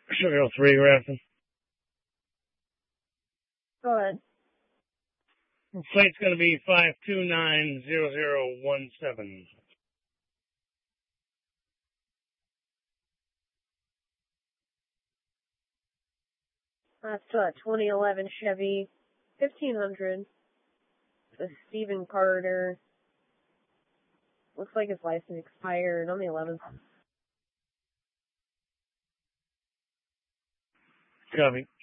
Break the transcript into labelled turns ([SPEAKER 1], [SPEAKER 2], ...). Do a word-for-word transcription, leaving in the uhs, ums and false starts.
[SPEAKER 1] Should we go three, Grafton?
[SPEAKER 2] Go ahead.
[SPEAKER 1] Plate's going to be five two nine zero zero one seven.
[SPEAKER 2] That's a twenty eleven Chevy fifteen hundred. The Stephen Carter. Looks like his license expired on the eleventh.
[SPEAKER 1] Copy.